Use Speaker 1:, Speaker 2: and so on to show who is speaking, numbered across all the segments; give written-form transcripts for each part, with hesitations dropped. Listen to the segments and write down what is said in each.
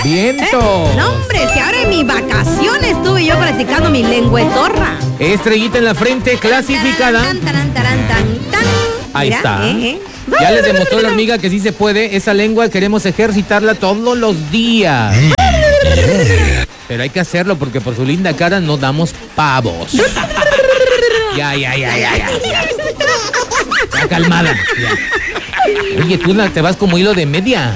Speaker 1: ¡Viento!
Speaker 2: No, hombre, si ahora en mis vacaciones estuve yo practicando mi lengüetorra.
Speaker 1: Estrellita en la frente, clasificada.
Speaker 2: Tan, tan, tan, tan.
Speaker 1: Ahí
Speaker 2: Mira,
Speaker 1: está. Ya les demostró la hormiga que sí se puede. Esa lengua queremos ejercitarla todos los días. Pero hay que hacerlo porque por su linda cara no damos pavos. Ya. Ya calmada. Ya. Oye, tú te vas como hilo de media.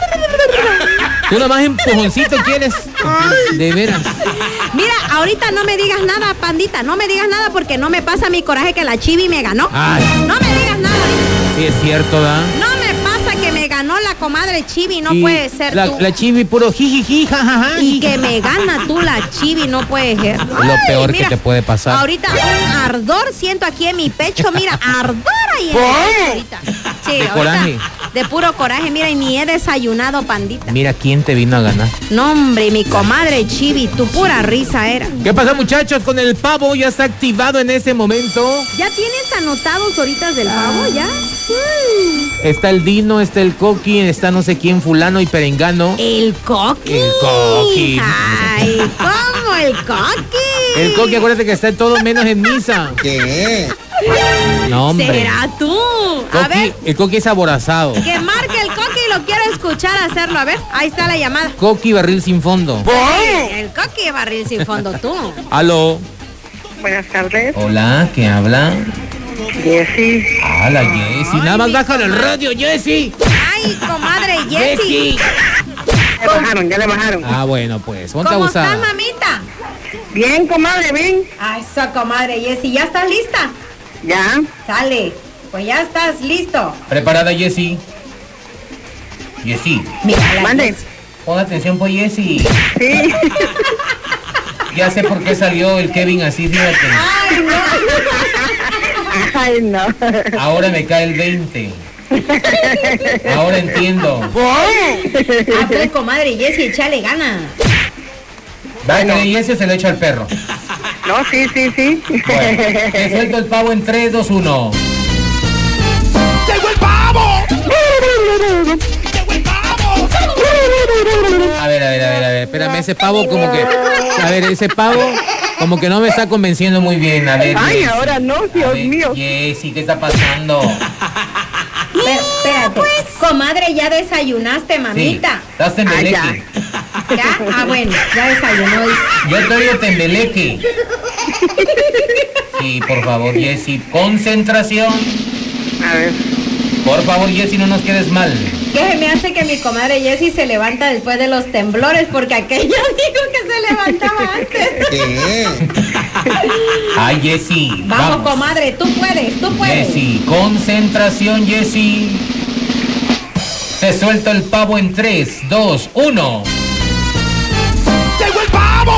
Speaker 1: Tú nada más empujoncito quieres. De veras.
Speaker 2: Mira, ahorita no me digas nada, pandita. No me digas nada porque no me pasa mi coraje que la Chibi me ganó.
Speaker 1: Ay.
Speaker 2: No me digas nada.
Speaker 1: Sí, es cierto, ¿verdad?
Speaker 2: No me pasa que me ganó la comadre Chibi. No puede ser tú.
Speaker 1: La Chibi puro jijiji, jajaja.
Speaker 2: Y que me gana tú la Chibi. No puede ser.
Speaker 1: Es lo peor que te puede pasar.
Speaker 2: Ahorita un ardor siento aquí en mi pecho. Mira, ardor ahí en el pecho ahorita. Sí,
Speaker 1: de
Speaker 2: ahorita,
Speaker 1: coraje.
Speaker 2: De puro coraje. Mira, y ni he desayunado, pandita.
Speaker 1: Mira quién te vino a ganar.
Speaker 2: No, hombre, mi comadre Chibi, tu pura risa era.
Speaker 1: ¿Qué pasa, muchachos? Con el pavo ya está activado en ese momento.
Speaker 2: ¿Ya tienes anotados ahorita del pavo, ya?
Speaker 1: Está el Dino, está el Coqui, está no sé quién, fulano y perengano.
Speaker 2: El Coqui.
Speaker 1: El Coqui.
Speaker 2: Ay, ¿cómo el Coqui?
Speaker 1: El Coqui, acuérdate que está en todo menos en misa.
Speaker 3: ¿Qué?
Speaker 1: No, hombre.
Speaker 2: ¿Será tú? A ver,
Speaker 1: El Coqui es aborazado.
Speaker 2: que marque el Coqui, lo quiero escuchar hacerlo. A ver, ahí está la llamada.
Speaker 1: Coqui barril sin fondo.
Speaker 2: El Coqui barril sin fondo, tú.
Speaker 1: Aló.
Speaker 4: Buenas tardes.
Speaker 1: Hola, ¿qué habla?
Speaker 4: Jessy.
Speaker 1: Hola, Jessy. Nada más bájale el radio, Jessy.
Speaker 2: Ay, comadre Jessy.
Speaker 4: Ya le bajaron.
Speaker 1: Ah, bueno, pues, ponte
Speaker 2: ¿Cómo
Speaker 1: abusada.
Speaker 2: estás, mamita?
Speaker 4: Bien, comadre, bien.
Speaker 2: Ay, eso, comadre Jessy. ¿Ya estás lista?
Speaker 4: Ya.
Speaker 2: Sale. Pues ya estás listo.
Speaker 1: ¿Preparada, Jessy? Jessy.
Speaker 2: Mira, la
Speaker 4: Mande.
Speaker 2: Jessy.
Speaker 1: Pon atención, pues, Jessy.
Speaker 4: Sí.
Speaker 1: Ya sé por qué salió el Kevin así, fíjate.
Speaker 2: Ay, no.
Speaker 4: Ay, no.
Speaker 1: Ahora me cae el 20. Ahora entiendo.
Speaker 2: Ah, pues, comadre Jessy, échale gana.
Speaker 1: Bueno, y ese se lo echo al perro.
Speaker 4: No, sí.
Speaker 1: Bueno, te suelto el pavo en 3, 2, 1.
Speaker 3: ¡Llegó el pavo! ¡Llegó el pavo!
Speaker 1: A ver. Espérame, ese pavo como que... A ver, ese pavo como que no me está convenciendo muy bien. A ver.
Speaker 4: Ay,
Speaker 1: Jessy.
Speaker 4: ahora no,
Speaker 1: A
Speaker 4: Dios
Speaker 1: ver,
Speaker 4: mío.
Speaker 1: Jessy, ¿qué está pasando?
Speaker 2: Pero, espérate. Comadre, ¿ya desayunaste, mamita?
Speaker 1: Sí, estás tembeleque.
Speaker 4: Ay,
Speaker 2: ¿Ya? Ah, bueno, ya desayunó.
Speaker 1: Yo estoy de tembeleque. Sí, por favor, Jessy, concentración.
Speaker 4: A ver.
Speaker 1: Por favor, Jessy, no nos quedes mal.
Speaker 2: ¿Qué se me hace que mi comadre Jessy se levanta después de los temblores? Porque aquella dijo que se levantaba antes.
Speaker 3: ¿Qué?
Speaker 1: Ay, Jessy,
Speaker 2: Vamos, comadre, tú puedes.
Speaker 1: Jessy, concentración, Jessy. Te suelto el pavo en 3, 2, 1.
Speaker 3: ¡Llegó el pavo!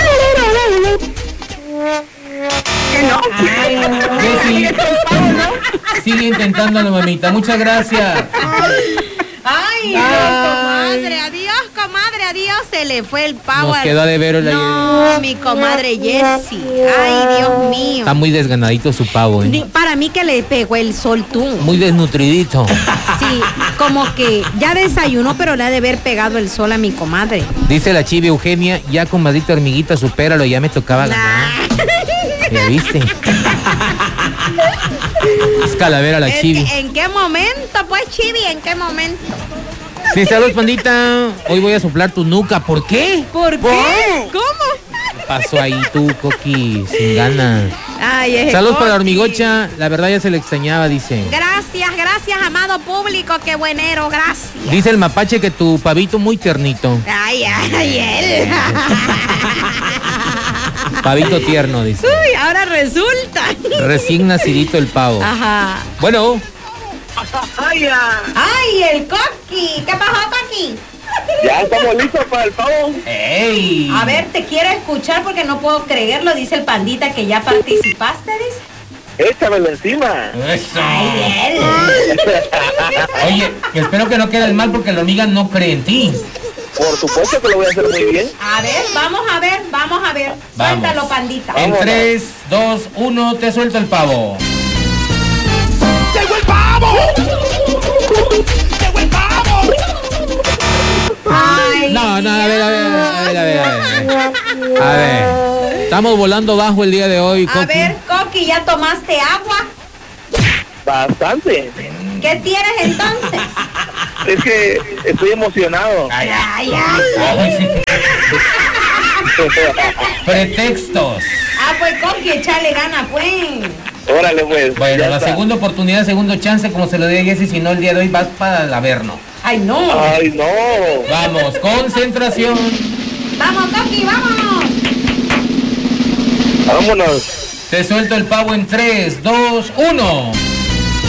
Speaker 4: ¿Qué no?
Speaker 2: Ay, no.
Speaker 1: Jessy, sigue intentándolo, mamita. Muchas gracias.
Speaker 2: Ay, comadre, adiós. Se le fue el pavo.
Speaker 1: Nos quedó a deber la...
Speaker 2: No, mi comadre Jessy. Ay, Dios mío.
Speaker 1: Está muy desganadito su pavo, ¿eh?
Speaker 2: Para mí que le pegó el sol tú.
Speaker 1: Muy desnutridito.
Speaker 2: Sí, como que ya desayunó, pero le ha de haber pegado el sol a mi comadre.
Speaker 1: Dice la Chivi Eugenia, ya comadrita hormiguita, supéralo, ya me tocaba ganar. ¿Ya viste? Es calavera la Chivi.
Speaker 2: ¿En qué momento, pues, Chivi? ¿En qué momento?
Speaker 1: Sí, saludos, pandita. Hoy voy a soplar tu nuca. ¿Por qué?
Speaker 2: ¿Por qué? ¿Cómo?
Speaker 1: ¿Qué pasó ahí tú, Coqui? Sin ganas.
Speaker 2: Ay, ese
Speaker 1: Saludos para la
Speaker 2: Coqui.
Speaker 1: hormigocha. La verdad ya se le extrañaba, dice.
Speaker 2: Gracias, amado público. Qué buenero, gracias.
Speaker 1: Dice el mapache que tu pavito muy tiernito.
Speaker 2: Ay, él.
Speaker 1: Pavito tierno, dice.
Speaker 2: Uy, ahora resulta.
Speaker 1: Recién nacidito el pavo.
Speaker 2: Ajá.
Speaker 1: Bueno,
Speaker 2: Ay, el Coqui. ¿Qué pasó, Coqui?
Speaker 4: Ya estamos listos para el pavo.
Speaker 1: ¡ey!
Speaker 2: A ver, te quiero escuchar porque no puedo creerlo. Dice el pandita que ya participaste, dice.
Speaker 4: Échamelo encima.
Speaker 1: Eso.
Speaker 2: Ay, él.
Speaker 1: Oye, espero que no quedes mal porque la hormiga no cree en ti.
Speaker 4: Por supuesto que lo voy a hacer muy bien.
Speaker 2: A ver. Vamos.
Speaker 1: Vamos.
Speaker 2: Suéltalo, pandita.
Speaker 1: En 3, 2, 1, te suelto el pavo.
Speaker 3: ¡Llegó el pavo! ¡Llegó el pavo!
Speaker 2: Ay,
Speaker 1: No, a ver, Estamos volando bajo el día de hoy,
Speaker 2: A
Speaker 1: Coqui.
Speaker 2: ver, Coqui, ¿ya tomaste agua?
Speaker 4: Bastante.
Speaker 2: ¿Qué tienes entonces?
Speaker 4: Es que estoy emocionado.
Speaker 2: Ay, ay.
Speaker 1: Ay, sí. Pretextos.
Speaker 2: Ah, pues Coqui, échale gana, pues.
Speaker 4: Órale, pues.
Speaker 1: Bueno,
Speaker 4: ya
Speaker 1: la
Speaker 4: está.
Speaker 1: segunda oportunidad, segundo chance, como se lo di a Jessy, si no el día de hoy vas para el Averno.
Speaker 2: Ay, no.
Speaker 4: Ay, no.
Speaker 1: Vamos, concentración.
Speaker 2: Vamos, Coqui, vámonos.
Speaker 4: Vámonos.
Speaker 1: Te suelto el pavo en 3, 2, 1.